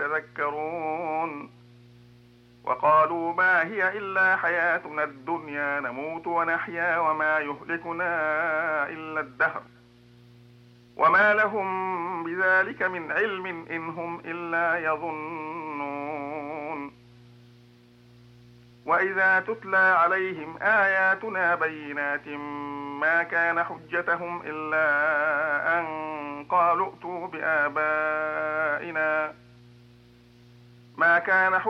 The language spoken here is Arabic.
يتذكرون وقالوا ما هي إلا حياتنا الدنيا نموت ونحيا وما يهلكنا إلا الدهر وما لهم بذلك من علم إن هم إلا يظنون وإذا تتلى عليهم آياتنا بينات ما كان حجتهم إلا أن قالوا ائتوا بآبائنا ما كان